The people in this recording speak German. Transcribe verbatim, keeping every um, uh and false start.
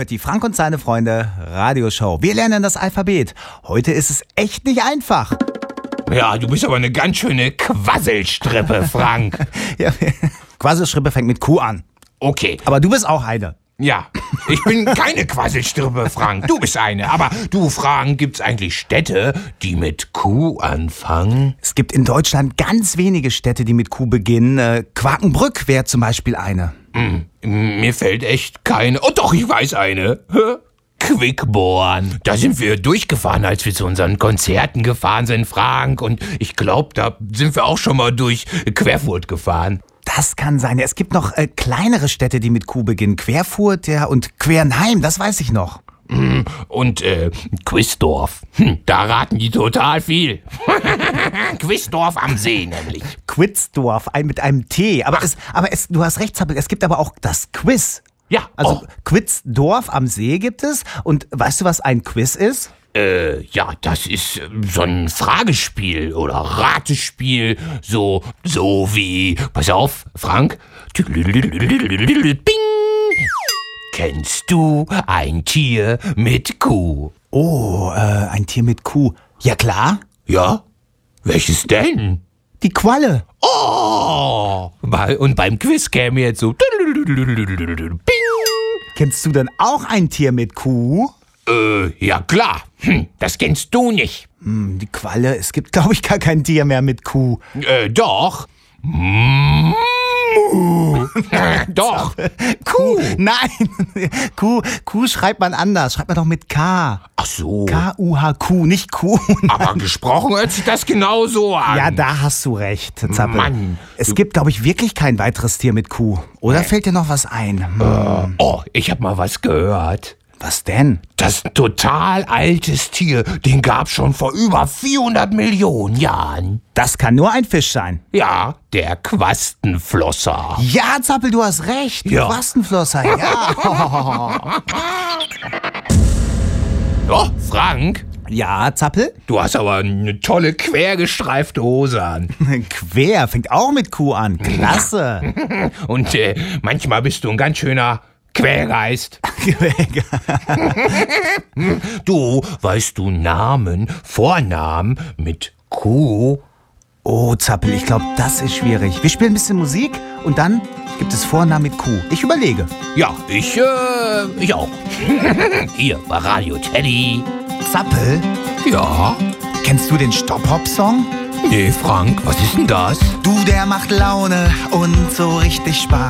hört die Frank und seine Freunde Radioshow. Wir lernen das Alphabet. Heute ist es echt nicht einfach. Ja, du bist aber eine ganz schöne Quasselstrippe, Frank. Ja, Quasselstrippe fängt mit Q an. Okay. Aber du bist auch eine. Ja, ich bin keine Quasselstrippe, Frank. Du bist eine. Aber du, Frank, gibt's eigentlich Städte, die mit Q anfangen? Es gibt in Deutschland ganz wenige Städte, die mit Q beginnen. Äh, Quakenbrück wäre zum Beispiel eine. Hm, mir fällt echt keine. Oh doch, ich weiß eine. Quickborn. Da sind wir durchgefahren, als wir zu unseren Konzerten gefahren sind, Frank. Und ich glaube, da sind wir auch schon mal durch Querfurt gefahren. Das kann sein. Es gibt noch äh, kleinere Städte, die mit Q beginnen. Querfurt ja, und Quernheim, das weiß ich noch. Und äh, Quisdorf. Hm, da raten die total viel. Quisdorf am See nämlich. Quitzdorf, ein, mit einem T. Aber, es, aber es, du hast recht, Zappel, es gibt aber auch das Quiz. Ja, Also oh. Quitzdorf am See gibt es. Und weißt du, was ein Quiz ist? Äh, ja, das ist äh, so ein Fragespiel oder Ratespiel, so, so wie, pass auf, Frank. Bing! Kennst du ein Tier mit Q? Oh, äh, ein Tier mit Q. Ja klar, Ja? Welches denn? die Qualle. Oh! Bei- Und beim Quiz käme jetzt so, Bing! Kennst du denn auch ein Tier mit Q? Äh, ja klar. Hm, das kennst du nicht. Hm, die Qualle, es gibt, glaube ich, gar kein Tier mehr mit Q. Äh, doch. Mu. Doch. Q, nein. Q, Q schreibt man anders. Schreibt man doch mit K. Ach so. K U H Q, nicht Q. Aber gesprochen hört sich das genau so an. Ja, da hast du recht, Zappel. Mann. Es gibt, glaube ich, wirklich kein weiteres Tier mit Q. Oder fällt dir noch was ein? Hm. Oh, ich hab mal was gehört. Was denn? Das ist ein total altes Tier. Den gab's schon vor über vierhundert Millionen Jahren. Das kann nur ein Fisch sein. Ja, der Quastenflosser. Ja, Zappel, du hast recht. Ja. Quastenflosser, ja. Oh, Frank, Ja, Zappel? du hast aber eine tolle quergestreifte Hose an. Quer, fängt auch mit Q an. Klasse. Und äh, manchmal bist du ein ganz schöner Quergeist. Du, weißt du Namen, Vornamen mit Q? Oh, Zappel, ich glaube, das ist schwierig. Wir spielen ein bisschen Musik und dann gibt es Vornamen mit Q. Ich überlege. Ja, ich, äh, ich auch. Hier, bei Radio Teddy. Zappel, Ja? kennst du den Stop-Hop-Song? Nee, Frank, was ist denn das? Du, der macht Laune und so richtig Spaß.